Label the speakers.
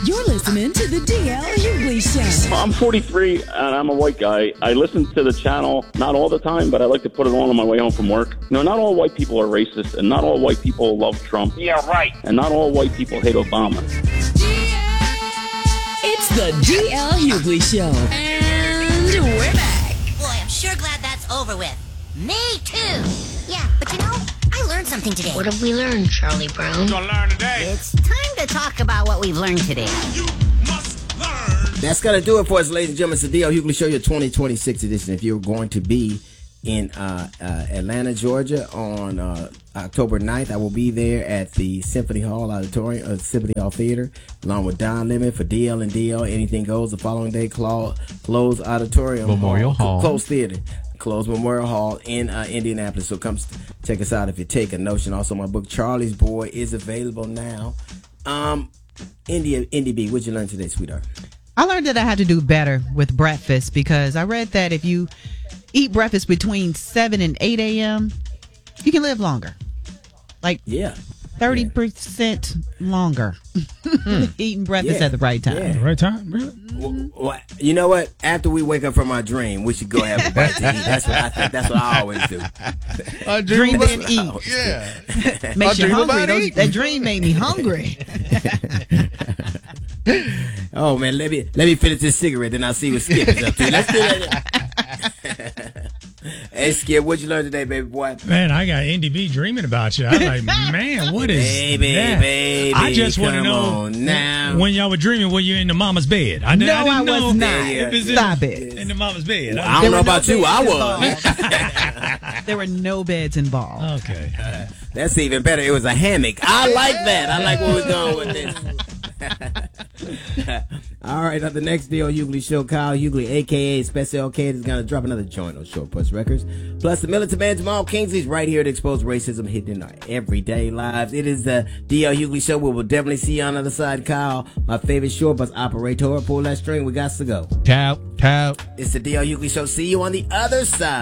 Speaker 1: You're listening to the DL Hughley Show.
Speaker 2: I'm 43 and I'm a white guy. I listen to the channel, not all the time, but I like to put it on my way home from work. You know, not all white people are racist, and not all white people love Trump.
Speaker 3: Yeah, right.
Speaker 2: And not all white people hate Obama.
Speaker 1: It's the DL Hughley Show. And we're back.
Speaker 4: Boy, I'm sure glad that's over with. Me too. Yeah, but you know, I learned something today.
Speaker 5: What have we learned, Charlie Brown?
Speaker 3: What you gonna learn today?
Speaker 4: It's time to talk about what we've learned today.
Speaker 3: You must learn.
Speaker 6: That's going to do it for us, ladies and gentlemen. It's the D.L. Hughley Show, your 2026 edition. If you're going to be in Atlanta, Georgia on October 9th, I will be there at the Symphony Hall Auditorium, Symphony Hall Theater, along with Don Lemon for DL and DL. Anything Goes. The following day, Close Auditorium.
Speaker 7: Memorial Hall.
Speaker 6: Close Theater. Close Memorial Hall in Indianapolis. So come check us out if you take a notion. Also, my book, Charlie's Boy, is available now. Indy B, what'd you learn today, sweetheart?
Speaker 8: I learned that I had to do better with breakfast because I read that if you eat breakfast between 7 and 8 a.m., you can live longer. Like 30% longer. Eating breakfast at the right time.
Speaker 7: The right time, really?
Speaker 6: Well, you know what? After we wake up from our dream, we should go have a bite to eat. That's what I think. That's what I always do.
Speaker 8: Dream and eat.
Speaker 7: Yeah.
Speaker 8: Makes you
Speaker 7: dream
Speaker 8: hungry.
Speaker 7: about
Speaker 8: That dream made me hungry.
Speaker 6: Oh man, let me finish this cigarette, then I'll see what Skip is up to. Let's do that. Hey Skip, what'd you learn today, baby boy?
Speaker 9: Man, I got Indy B dreaming about you. I'm like, man, what is that?
Speaker 6: Baby,
Speaker 9: I just want to
Speaker 6: come
Speaker 9: know
Speaker 6: on now.
Speaker 9: when y'all were dreaming, were you in the mama's bed?
Speaker 8: No, I
Speaker 9: didn't know
Speaker 8: was not.
Speaker 9: if it's
Speaker 8: Stop it.
Speaker 9: in the mama's bed.
Speaker 6: I don't know about you. I was.
Speaker 8: There were no beds involved.
Speaker 9: Okay.
Speaker 6: That's even better. It was a hammock. I like that. I like where we're going with this. All right, on the next D.L. Hughley Show, Kyle Hughley, a.k.a. Special K, is going to drop another joint on Short Puss Records. Plus, the militant man Jamal Kingsley's right here to expose racism hidden in our everyday lives. It is the D.L. Hughley Show. We will definitely see you on the other side, Kyle. My favorite Short Bus operator. Pull that string. We got to go.
Speaker 7: Tap.
Speaker 6: It's the D.L. Hughley Show. See you on the other side.